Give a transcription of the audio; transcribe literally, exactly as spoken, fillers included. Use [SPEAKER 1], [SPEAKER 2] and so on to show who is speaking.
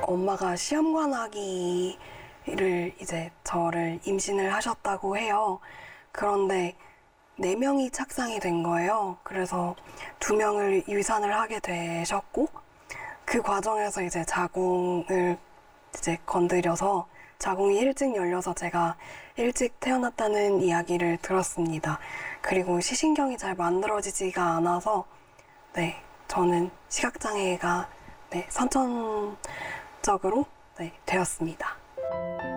[SPEAKER 1] 엄마가 시험관하기를 이제 저를 임신을 하셨다고 해요. 그런데 네 명이 착상이 된 거예요. 그래서 두 명을 유산을 하게 되셨고, 그 과정에서 이제 자궁을 이제 건드려서 자궁이 일찍 열려서 제가 일찍 태어났다는 이야기를 들었습니다. 그리고 시신경이 잘 만들어지지가 않아서 네, 저는 시각장애가 네, 선천적으로 네, 되었습니다.